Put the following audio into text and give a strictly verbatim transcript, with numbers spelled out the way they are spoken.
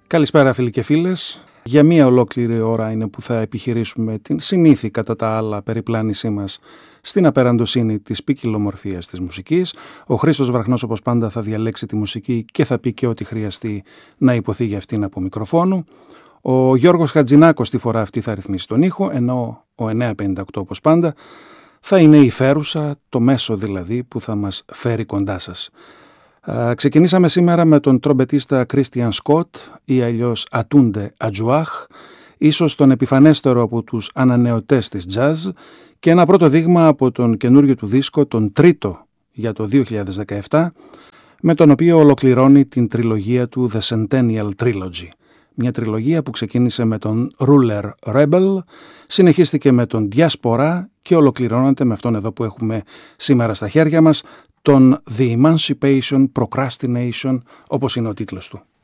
Καλησπέρα φίλοι και φίλες. Για μία ολόκληρη ώρα είναι που θα επιχειρήσουμε την συνήθη κατά τα άλλα περιπλάνησή μας στην απεραντοσύνη της ποικιλομορφίας της μουσικής. Ο Χρήστος Βραχνός όπως πάντα θα διαλέξει τη μουσική και θα πει και ό,τι χρειαστεί να υποθεί για αυτήν από μικροφόνου. Ο Γιώργος Χατζηνάκος τη φορά αυτή θα ρυθμίσει τον ήχο, ενώ ο εννιακόσια πενήντα οκτώ όπως πάντα θα είναι η φέρουσα, το μέσο δηλαδή που θα μας φέρει κοντά σας. Α, ξεκινήσαμε σήμερα με τον τρομπετίστα Κρίστιαν Σκοτ ή αλλιώς Ατούντε Ατζουάχ, ίσως τον επιφανέστερο από τους ανανεωτές της jazz, και ένα πρώτο δείγμα από τον καινούριο του δίσκο, τον τρίτο για το δύο χιλιάδες δεκαεπτά, με τον οποίο ολοκληρώνει την τριλογία του The Centennial Trilogy. Μια τριλογία που ξεκίνησε με τον Ruler Rebel, συνεχίστηκε με τον Diaspora και ολοκληρώνεται με αυτόν εδώ που έχουμε σήμερα στα χέρια μας, τον The Emancipation Procrastination, όπως είναι ο τίτλος του.